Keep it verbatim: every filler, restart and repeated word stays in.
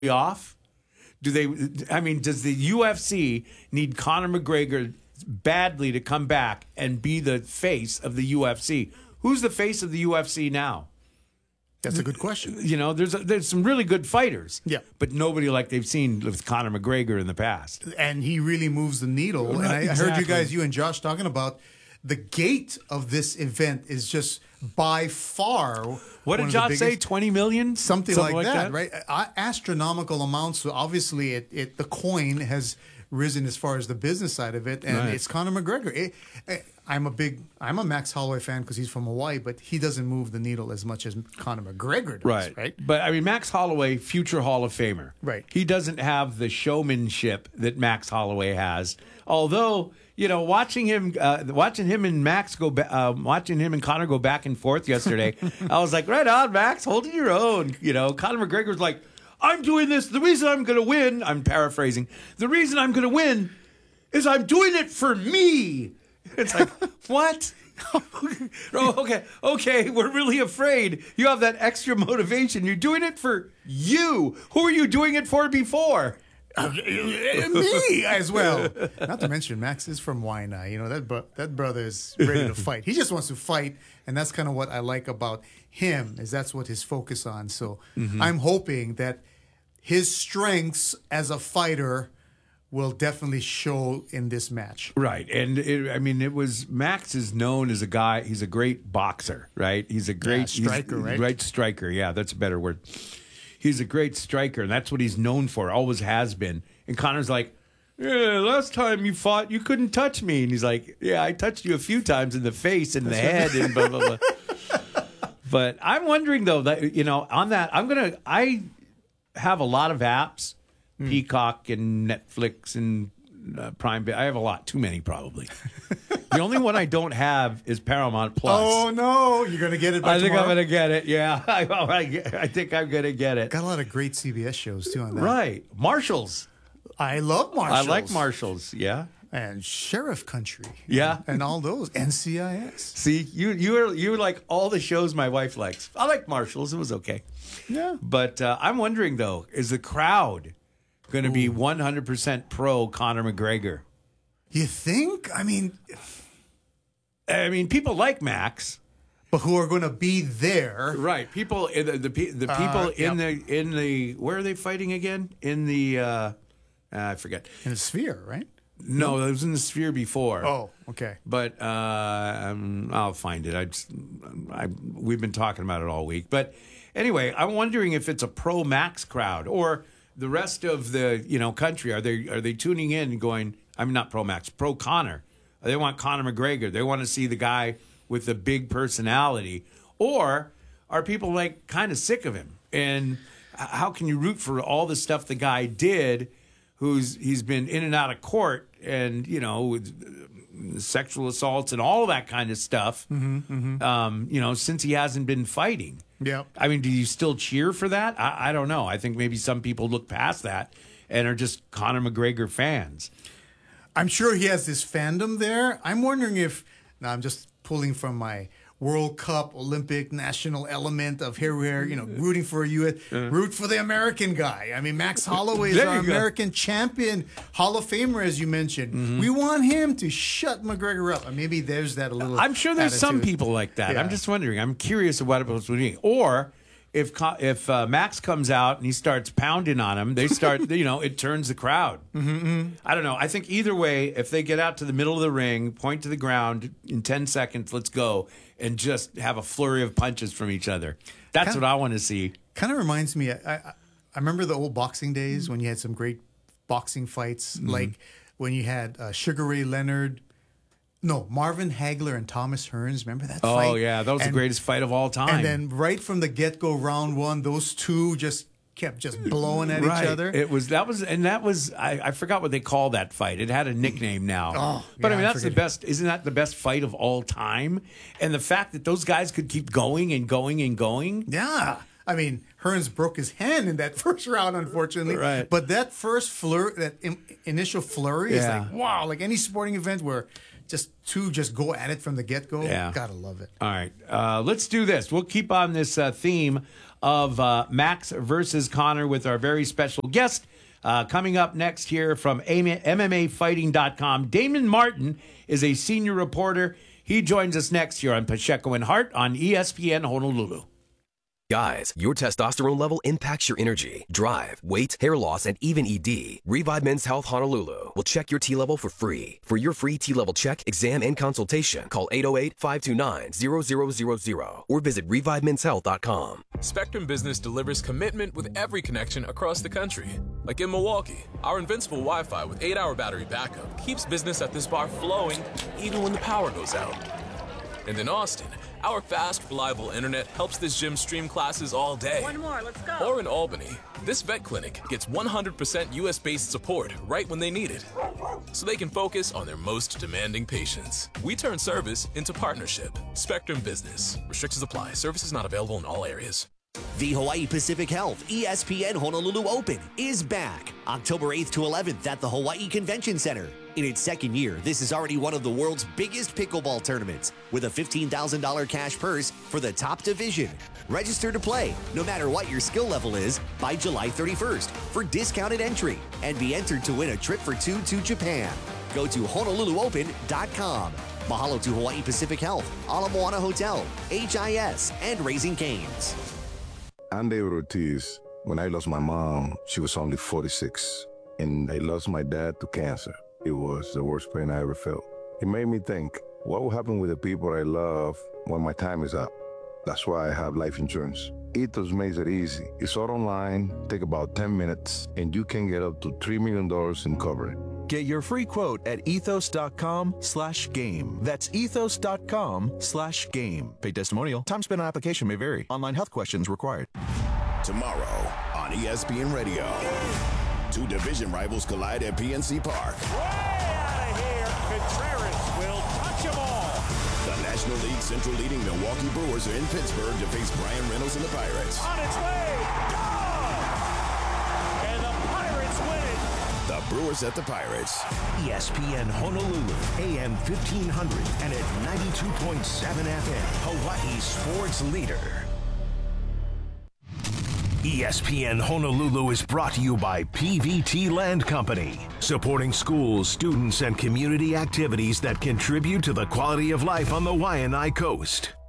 off? Do they? I mean, does the U F C need Conor McGregor badly to come back and be the face of the U F C? Who's the face of the U F C now? That's a good question. You know, there's a, there's some really good fighters. Yeah. But nobody like they've seen with Conor McGregor in the past. And he really moves the needle. Right, and I, exactly. I heard you guys, you and Josh, talking about the gate of this event is just by far. What did Josh say? twenty million? Something, Something like, like that, that? right? Uh, astronomical amounts. So obviously, it, it the coin has risen as far as the business side of it, and Right. it's Conor McGregor. It, it, I'm a big, I'm a Max Holloway fan because he's from Hawaii, but he doesn't move the needle as much as Conor McGregor does, Right. right? But I mean, Max Holloway, future Hall of Famer. Right. He doesn't have the showmanship that Max Holloway has. Although, you know, watching him, uh, watching him and Max go, ba- uh, watching him and Conor go back and forth yesterday, I was like, right on, Max, holding your own. You know, Conor McGregor's like, I'm doing this. The reason I'm going to win, I'm paraphrasing. The reason I'm going to win is I'm doing it for me. It's like, what? Oh, okay, okay, we're really afraid. You have that extra motivation. You're doing it for you. Who were you doing it for before? Me as well. Not to mention, Max is from Waianae. You know, that bro- that brother is ready to fight. He just wants to fight, and that's kind of what I like about him, is that's what his focus on. So Mm-hmm. I'm hoping that his strengths as a fighter will definitely show in this match. Right, and it, I mean, it was Max is known as a guy. He's a great boxer, right? He's a great Yeah, striker, he's, right? Right, striker. Yeah, that's a better word. He's a great striker, and that's what he's known for. Always has been. And Conor's like, yeah, last time you fought, you couldn't touch me, and he's like, yeah, I touched you a few times in the face and the head, and blah blah blah. But I'm wondering though that you know on that I'm gonna I have a lot of apps. Peacock and Netflix and uh, Prime. I have a lot, too many probably. The only one I don't have is Paramount Plus. Oh no, you're gonna get it by I think tomorrow? I'm gonna get it. Yeah, I, I, I think I'm gonna get it. Got a lot of great C B S shows too on that. Right, Marshalls. I love Marshalls. I like Marshalls. Yeah, and Sheriff Country. Yeah. and all those N C I S. see, you you were you were like all the shows my wife likes. I like Marshalls. It was okay. Yeah, But uh, I'm wondering though, is the crowd going to be one hundred percent pro Conor McGregor? you think? I mean, I mean, people like Max. but who are going to be there? Right, people, the the, pe- the people Uh, in yep. the in the where are they fighting again? In the uh, I forget. In the Sphere, right? No, it was in the Sphere before. Oh, okay. But uh, um, I'll find it. I, just, I we've been talking about it all week. But anyway, I'm wondering if it's a pro Max crowd or the rest of the you know country. Are they are they tuning in and going? I'm not pro Max, pro Conor. They want Conor McGregor. They want to see the guy with the big personality. Or are people like kind of sick of him? And how can you root for all the stuff the guy did? Who's he's been in and out of court, and you know, with sexual assaults and all that kind of stuff. Mm-hmm, mm-hmm. Um, you know, since he hasn't been fighting. Yeah. I mean, do you still cheer for that? I, I don't know. I think maybe some people look past that and are just Conor McGregor fans. I'm sure he has this fandom there. I'm wondering if, now I'm just pulling from my World Cup, Olympic, national element of here we're, you know, rooting for a U S, root for the American guy. I mean, Max Holloway is There our you go. American champion, Hall of Famer, as you mentioned. Mm-hmm. We want him to shut McGregor up. And maybe there's that a little I'm sure there's some attitude. people like that. Yeah. I'm just wondering. I'm curious of what it's doing. Or if Co- if uh, Max comes out and he starts pounding on him, they start, you know, it turns the crowd. Mm-hmm. I don't know. I think either way, if they get out to the middle of the ring, point to the ground in ten seconds, let's go, and just have a flurry of punches from each other. That's Kind- what I want to see. Kind of reminds me, I, I, I remember the old boxing days when you had some great boxing fights, Mm-hmm. like when you had uh, Sugar Ray Leonard, no, Marvin Hagler and Thomas Hearns. Remember that Oh, fight? yeah. That was the And- greatest fight of all time. And then right from the get-go, round one, those two just kept just blowing at Right. each other. It was that was and that was I, I forgot what they call that fight. It had a nickname now. Oh, but I yeah, mean I that's the forget. best. Isn't that the best fight of all time? And the fact that those guys could keep going and going and going. Yeah. I mean, Hearns broke his hand in that first round, unfortunately. Right. But that first flurry, that in, initial flurry is Yeah. like, wow, like any sporting event where just two just go at it from the get-go. Yeah. Gotta love it. All right, uh, let's do this. We'll keep on this uh, theme of uh, Max versus Conor with our very special guest. Uh, coming up next here from M M A Fighting dot com, Damon Martin is a senior reporter. He joins us next here on Pacheco and Hart on E S P N Honolulu. Guys, your testosterone level impacts your energy, drive, weight, hair loss, and even E D. Revive Men's Health Honolulu will check your T level for free. For your free T level check, exam, and consultation, call eight oh eight, five two nine, zero zero zero zero or visit revive men's health dot com. Spectrum Business delivers commitment with every connection across the country. Like in Milwaukee, our invincible Wi-Fi with eight hour battery backup keeps business at this bar flowing even when the power goes out. And in Austin, our fast, reliable internet helps this gym stream classes all day. One more, let's go. Or in Albany, this vet clinic gets one hundred percent U S-based support right when they need it, so they can focus on their most demanding patients. We turn service into partnership. Spectrum Business. Restrictions apply. Services not available in all areas. The Hawaii Pacific Health E S P N Honolulu Open is back October eighth to eleventh at the Hawaii Convention Center. In its second year, this is already one of the world's biggest pickleball tournaments with a fifteen thousand dollars cash purse for the top division. Register to play, no matter what your skill level is, by July thirty-first for discounted entry and be entered to win a trip for two to Japan. Go to honolulu open dot com. Mahalo to Hawaii Pacific Health, Ala Moana Hotel, H I S, and Raising Cane's. I'm David Ortiz. When I lost my mom, she was only forty-six, and I lost my dad to cancer. It was the worst pain I ever felt. It made me think, what will happen with the people I love when my time is up? That's why I have life insurance. Ethos makes it easy. It's all online, take about ten minutes, and you can get up to three million dollars in coverage. Get your free quote at ethos dot com slash game. That's ethos dot com slash game. Paid testimonial. Time spent on application may vary. Online health questions required. Tomorrow on E S P N Radio, two division rivals collide at P N C Park. Way out of here. Contreras will touch them all. The National League Central leading Milwaukee Brewers are in Pittsburgh to face Brian Reynolds and the Pirates. On its way. Gone. And the Pirates win it. The Brewers at the Pirates. E S P N Honolulu, A M fifteen hundred and at ninety-two point seven F M, Hawaii's sports leader. E S P N Honolulu is brought to you by P V T Land Company, supporting schools, students, and community activities that contribute to the quality of life on the Waianae Coast.